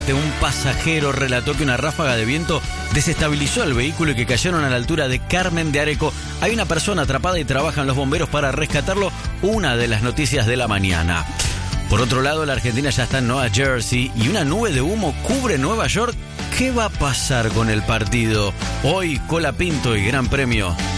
Un pasajero relató que una ráfaga de viento desestabilizó el vehículo y que cayeron a la altura de Carmen de Areco. Hay una persona atrapada y trabajan los bomberos para rescatarlo. Una de las noticias de la mañana. Por otro lado, la Argentina ya está en Nueva Jersey y una nube de humo cubre Nueva York. ¿Qué va a pasar con el partido? Hoy, Colapinto y Gran Premio